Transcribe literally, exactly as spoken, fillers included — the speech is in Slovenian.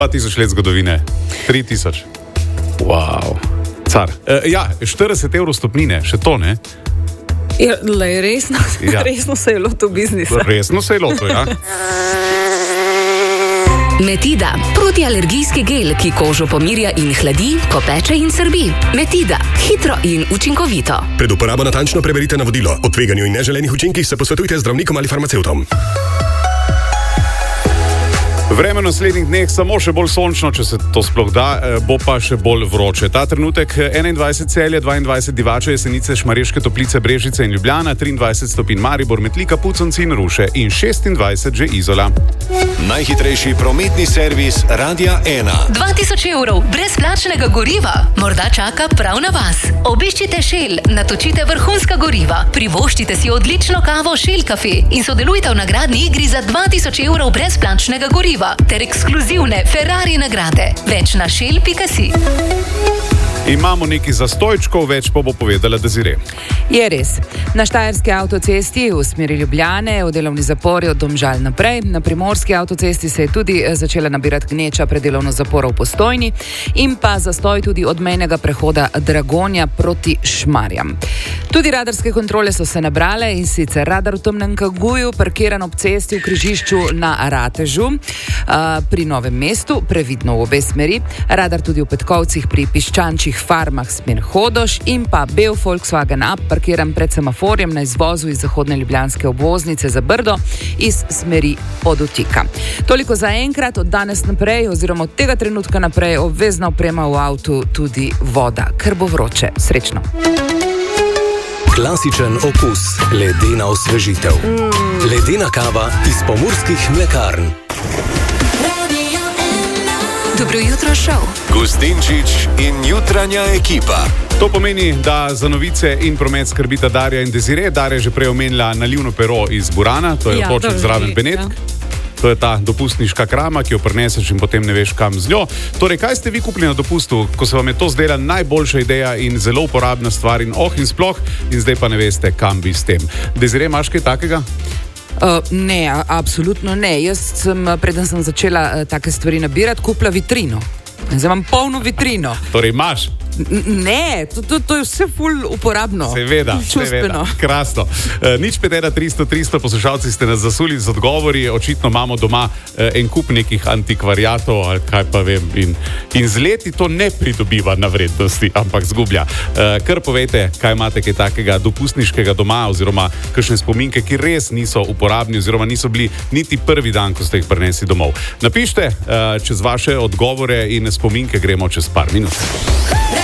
dva tisoč let zgodovine. tri tisoč. Wow. Car. E, ja, štirideset evrov stopnine, še to, ne? Ja, lej, resno, ja. resno se je lotil biznisa. Resno se je lotil, ja. Metida, protialergijski gel, ki kožo pomirja in hladi, ko peče in srbi. Metida, hitro in učinkovito. Pred uporabo natančno preberite navodilo. O tveganju in neželenih učinkih se posvetujte z zdravnikom ali farmacevtom. Vreme v naslednjih dneh samo še bolj sončno, če se to sploh da, bo pa še bolj vroče. Ta trenutek enaindvajset Celje, dvaindvajset Divača, Jesenice, Šmarješke Toplice, Brežice in Ljubljana, triindvajset stopinj Maribor, Metlika, Puconci in Ruše in šestindvajset že Izola. Najhitrejši prometni servis Radia ena. dva tisoč evrov brezplačnega goriva morda čaka prav na vas. Obiščite Shell, natočite vrhunska goriva, privoščite si odlično kavo Shell Cafe in sodelujte v nagradni igri za dva tisoč evrov brezplačnega goriva ter ekskluzivne Ferrari nagrade. Več na shell pika si. Imamo nekaj zastojčkov, več pa bo povedala Desire. Je res. Na Štajerski avtocesti v smeri Ljubljane v delovni zapori od Domžal naprej. Na Primorski avtocesti se je tudi začela nabirati gneča pred delovno zaporo v Postojni in pa zastoj tudi od mejnega prehoda Dragonja proti Šmarjam. Tudi radarske kontrole so se nabrale in sicer radar v Temnem Kaguju, parkiran ob cesti v križišču na Ratežu, pri Novem mestu, previdno v obe smeri, radar tudi v Petkovcih pri Piščančih farmah smer Hodoš in pa bel Volkswagen Up, parkiran pred semaforjem na izvozu iz zahodne ljubljanske obvoznice za Brdo iz smeri Podotika. Toliko za enkrat, od danes naprej oziroma od tega trenutka naprej obvezna oprema v avtu tudi voda, ker bo vroče. Srečno. Klasičen okus, ledena osvežitev. Mm. Ledena kava iz pomurskih mlekarn. Dobro jutro, šov. Gustinčič in jutranja ekipa. To pomeni, da za novice in promet skrbita Darja in Desire. Darja je že prej omenila nalivno pero iz Burana, to je ja, otoček zraven Benetk. Ja. To je ta dopustniška krama, ki jo prineseš in potem ne veš kam z njo. Torej, kaj ste vi kupili na dopustu, ko se vam je to zdela najboljša ideja in zelo uporabna stvar in oh in sploh, in zdaj pa ne veste, kam bi s tem. Desire, imaš kaj takega? Uh, ne, absolutno ne. Jaz sem, preden sem začela uh, take stvari nabirati, kupila vitrino. Zdaj imam polno vitrino. Torej imaš? Ne, to, to, to je vse ful uporabno. Seveda, seveda. Krasno. E, nič pet ena tristo tristo poslušalci ste nas zasuli z odgovori. Očitno imamo doma e, en kup nekih antikvariatov ali kaj pa vem. In, in z leti to ne pridobiva na vrednosti, ampak zgublja. E, kar povejte, kaj imate kaj takega dopustniškega doma oziroma kakšne spominke, ki res niso uporabni oziroma niso bili niti prvi dan, ko ste jih prinesli domov. Napište e, čez vaše odgovore in spominke gremo čez par minut.